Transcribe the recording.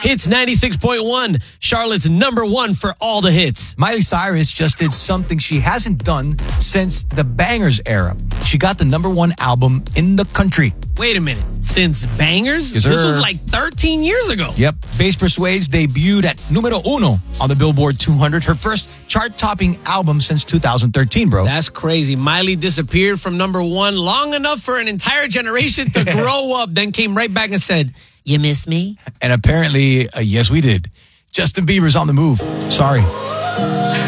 Hits 96.1, Charlotte's number one for all the hits. Miley Cyrus just did something she hasn't done since the Bangers era. She got the number one album in the country. Wait a minute. Since Bangers? Yes, sir. This was like 13 years ago. Yep. Bass Persuades debuted at numero uno on the Billboard 200, her first chart-topping album since 2013, bro. That's crazy. Miley disappeared from number one long enough for an entire generation to grow up, then came right back and said, "You miss me?" And apparently, yes, we did. Justin Bieber's on the move. Sorry.